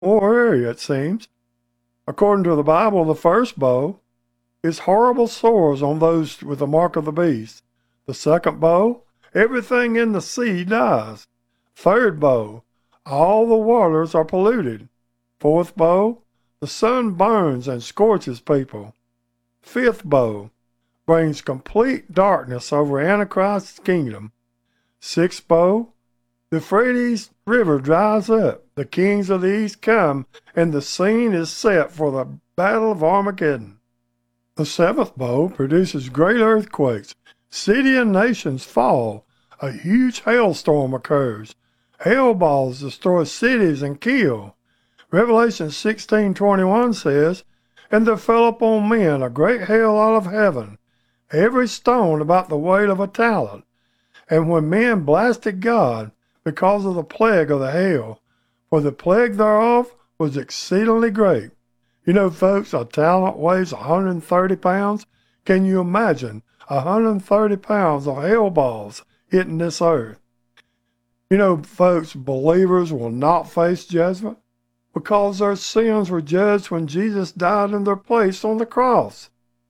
more area, it seems. According to the Bible, the first bow is horrible sores on those with the mark of the beast. The second bow, everything in the sea dies. Third bow, all the waters are polluted. Fourth bow, the sun burns and scorches people. Fifth bow, brings complete darkness over Antichrist's kingdom. Sixth bow, the Euphrates River dries up, the kings of the east come, and the scene is set for the battle of Armageddon. The seventh bow produces great earthquakes. City and nations fall. A huge hailstorm occurs. Hail balls destroy cities and kill. Revelation 16:21 says, "And there fell upon men a great hail out of heaven, every stone about the weight of a talent. And when men blasted God because of the plague of the hail, for the plague thereof was exceedingly great." You know, folks, a talent weighs 130 pounds. Can you imagine 130 pounds of hail balls hitting this earth? You know, folks, believers will not face judgment because their sins were judged when Jesus died in their place on the cross.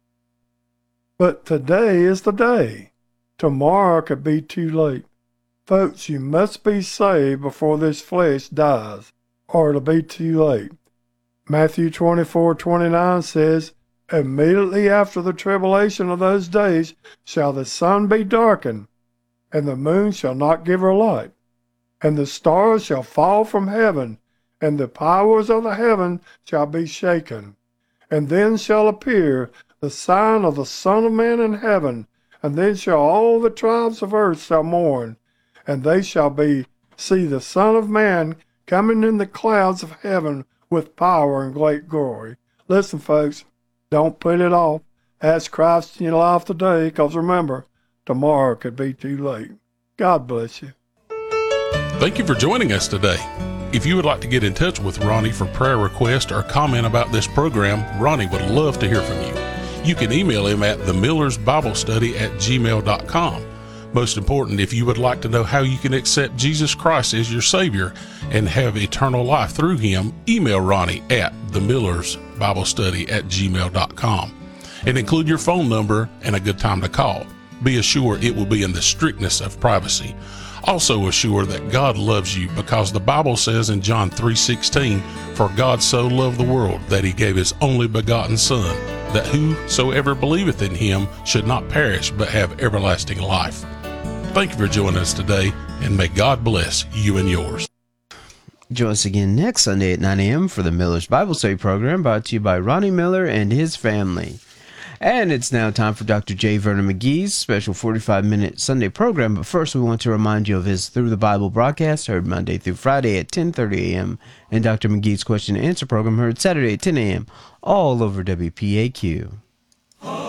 But today is the day. Tomorrow could be too late. Folks, you must be saved before this flesh dies, or it'll be too late. Matthew 24:29 says, "Immediately after the tribulation of those days shall the sun be darkened, and the moon shall not give her light, and the stars shall fall from heaven, and the powers of the heaven shall be shaken. And then shall appear the sign of the Son of Man in heaven, and then shall all the tribes of earth shall mourn, and they shall see the Son of Man coming in the clouds of heaven with power and great glory." Listen, folks, don't put it off. Ask Christ in your life today, because remember, tomorrow could be too late. God bless you. Thank you for joining us today. If you would like to get in touch with Ronnie for prayer request or comment about this program, Ronnie would love to hear from you. You can email him at themillersbiblestudy@gmail.com. Most important, if you would like to know how you can accept Jesus Christ as your Savior and have eternal life through Him, email Ronnie at themillersbiblestudy@gmail.com and include your phone number and a good time to call. Be assured it will be in the strictness of privacy. Also assure that God loves you, because the Bible says in John 3:16, "For God so loved the world that He gave His only begotten Son, that whosoever believeth in Him should not perish but have everlasting life." Thank you for joining us today, and may God bless you and yours. Join us again next Sunday at 9 a.m. for the Miller's Bible Study program, brought to you by Ronnie Miller and his family. And it's now time for Dr. J. Vernon McGee's special 45-minute Sunday program. But first, we want to remind you of his Through the Bible broadcast, heard Monday through Friday at 10:30 a.m., and Dr. McGee's question and answer program, heard Saturday at 10 a.m., all over WPAQ.